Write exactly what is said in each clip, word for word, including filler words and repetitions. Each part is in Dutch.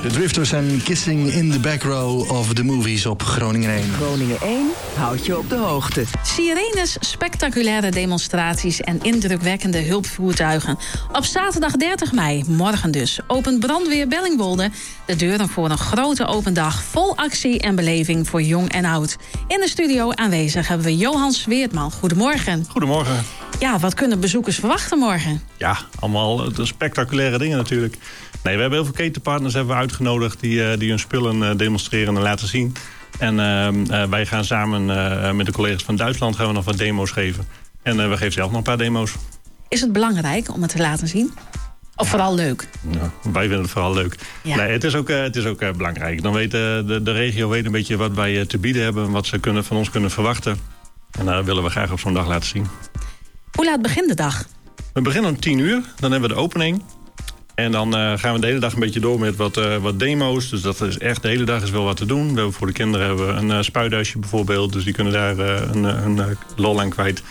De Drifters en Kissing in the Back Row of the Movies op Groningen één. Groningen één houdt je op de hoogte. Sirenes, spectaculaire demonstraties en indrukwekkende hulpvoertuigen. Op zaterdag dertig mei, morgen dus, opent Brandweer Bellingwolde de deuren voor een grote open dag vol actie en beleving voor jong en oud. In de studio aanwezig hebben we Johan Sweertman. Goedemorgen. Goedemorgen. Ja, wat kunnen bezoekers verwachten morgen? Ja, allemaal de spectaculaire dingen natuurlijk. Nee, we hebben heel veel ketenpartners hebben we uitgenodigd die, uh, die hun spullen uh, demonstreren en laten zien. En uh, uh, wij gaan samen uh, met de collega's van Duitsland gaan we nog wat demo's geven. En uh, we geven zelf nog een paar demo's. Is het belangrijk om het te laten zien? Of vooral leuk? Ja, wij vinden het vooral leuk. Ja. Nee, het is ook, uh, het is ook uh, belangrijk. Dan weet uh, de, de regio weet een beetje wat wij uh, te bieden hebben, wat ze kunnen, van ons kunnen verwachten. En dat uh, willen we graag op zo'n dag laten zien. Hoe laat begint de dag? We beginnen om tien uur, dan hebben we de opening. En dan uh, gaan we de hele dag een beetje door met wat, uh, wat demo's. Dus dat is echt, de hele dag is wel wat te doen. We hebben voor de kinderen hebben we een uh, spuithuisje bijvoorbeeld. Dus die kunnen daar uh, een, een, een lol aan kwijt.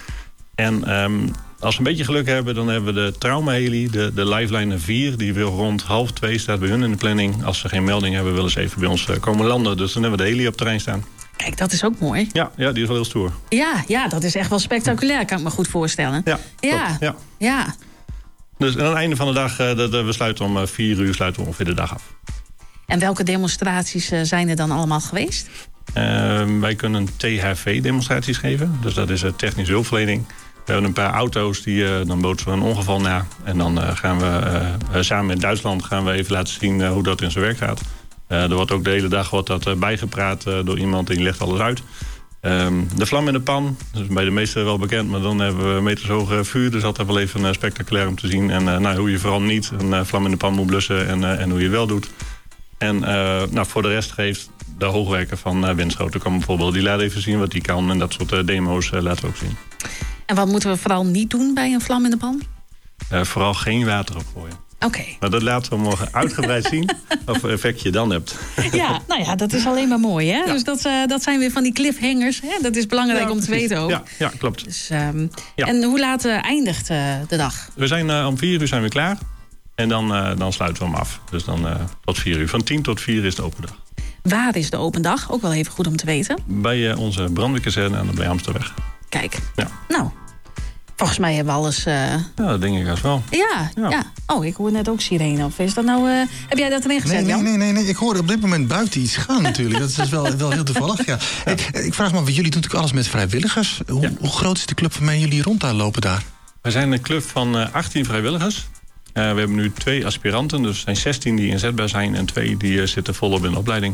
En um, als we een beetje geluk hebben, dan hebben we de trauma-heli, de, de Lifeliner vier. Die wil rond half twee, staat bij hun in de planning. Als ze geen melding hebben, willen ze even bij ons uh, komen landen. Dus dan hebben we de heli op het terrein staan. Kijk, dat is ook mooi. Ja, ja, die is wel heel stoer. Ja, ja, dat is echt wel spectaculair, kan ik me goed voorstellen. Ja, ja. Klopt, ja. ja. Dus aan het einde van de dag, uh, de, de, we sluiten om uh, vier uur sluiten we ongeveer de dag af. En welke demonstraties uh, zijn er dan allemaal geweest? Uh, wij kunnen T H V-demonstraties geven. Dus dat is uh, technische hulpverlening. We hebben een paar auto's, die, uh, dan bootsen we een ongeval na. En dan uh, gaan we uh, uh, samen met Duitsland gaan we even laten zien uh, hoe dat in zijn werk gaat. Uh, er wordt ook de hele dag wordt dat, uh, bijgepraat uh, door iemand die legt alles uit. Um, de vlam in de pan, dat is bij de meesten wel bekend, maar dan hebben we metershoge vuur. Dus altijd wel even uh, spectaculair om te zien. En uh, nou, hoe je vooral niet een uh, vlam in de pan moet blussen en, uh, en hoe je het wel doet. En uh, nou, voor de rest geeft de hoogwerker van uh, Winschoten kan bijvoorbeeld, die laat even zien wat die kan. En dat soort uh, demo's uh, laten we ook zien. En wat moeten we vooral niet doen bij een vlam in de pan? Uh, vooral geen water opgooien. Oké. Okay. Maar dat laten we morgen uitgebreid zien, of effect je dan hebt. Ja, nou ja, dat is alleen maar mooi, hè? Ja. Dus dat, uh, dat zijn weer van die cliffhangers, hè? Dat is belangrijk ja, om te precies. weten ook. Ja, ja klopt. Dus, um, ja. En hoe laat uh, eindigt uh, de dag? We zijn uh, om vier uur zijn we klaar. En dan, uh, dan sluiten we hem af. Dus dan uh, tot vier uur. Van tien tot vier is de open dag. Waar is de open dag? Ook wel even goed om te weten. Bij uh, onze brandweerkazerne aan de Blijhamsterweg. Kijk. Ja. Nou, volgens mij hebben we alles... Uh... Ja, dat denk ik als wel. Ja, ja, ja. Oh, ik hoor net ook sirene. Of is dat nou... Uh... Heb jij dat erin gezet, nee, nee, Jan? nee, nee, nee. Ik hoor op dit moment buiten iets gaan natuurlijk. Dat is wel, wel heel toevallig, ja. ja. Ik, ik vraag me af, jullie doen natuurlijk alles met vrijwilligers. Hoe, ja. hoe groot is de club waarmee jullie rond daar lopen daar? We zijn een club van uh, achttien vrijwilligers. Uh, we hebben nu twee aspiranten. Dus er zijn zestien die inzetbaar zijn en twee die uh, zitten volop in de opleiding.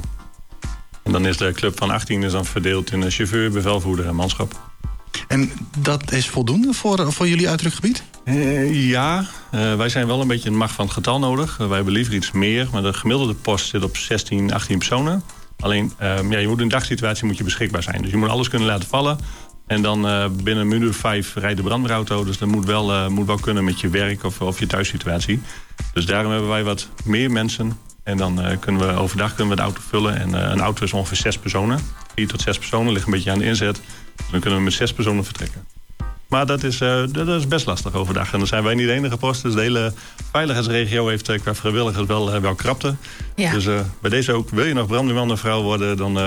En dan is de club van achttien is dan verdeeld in een chauffeur, bevelvoerder en manschap. En dat is voldoende voor, voor jullie uitdrukgebied? Uh, ja, uh, wij zijn wel een beetje een macht van het getal nodig. Uh, wij hebben liever iets meer, maar de gemiddelde post zit op zestien, achttien personen. Alleen, uh, ja, je moet in een dagsituatie moet je beschikbaar zijn. Dus je moet alles kunnen laten vallen. En dan uh, binnen een minuut of vijf rijdt de brandweerauto. Dus dat moet wel, uh, moet wel kunnen met je werk of, of je thuissituatie. Dus daarom hebben wij wat meer mensen. En dan uh, kunnen we overdag kunnen we de auto vullen. En uh, een auto is ongeveer zes personen. Vier tot zes personen, ligt een beetje aan de inzet. Dan kunnen we met zes personen vertrekken. Maar dat is, uh, dat is best lastig overdag. En dan zijn wij niet de enige post. Dus de hele veiligheidsregio heeft uh, qua vrijwilligers wel, uh, wel krapte. Ja. Dus uh, bij deze ook, wil je nog brandweerman of vrouw worden... dan uh,